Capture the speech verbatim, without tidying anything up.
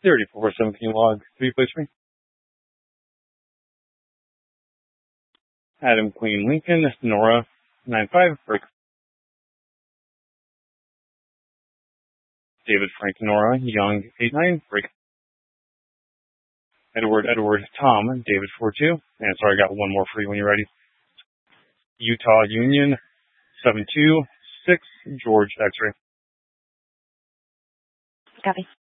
thirty-four seventeen log three, place me. Adam Queen Lincoln, Nora nine five, break. David Frank Nora, Young eight nine, break. Edward Edward Tom, David four two. And sorry, I got one more for you when you're ready. Utah Union seven two six, George X-ray. Copy.